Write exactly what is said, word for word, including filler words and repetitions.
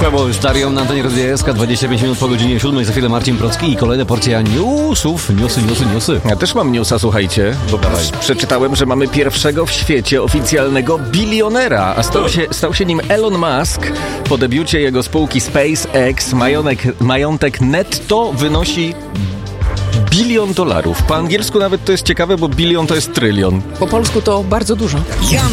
Bo już Darią na antenie Radia S K, dwadzieścia pięć minut po godzinie siódmej. Za chwilę Marcin Procki i kolejna porcja newsów. Newsy, newsy, newsy. Ja też mam newsa, słuchajcie, bo Dawaj. przeczytałem, że mamy pierwszego w świecie oficjalnego bilionera, a stał się, stał się nim Elon Musk. Po debiucie jego spółki SpaceX majątek, majątek netto wynosi bilion dolarów. Po angielsku nawet to jest ciekawe, bo bilion to jest trylion. Po polsku to bardzo dużo.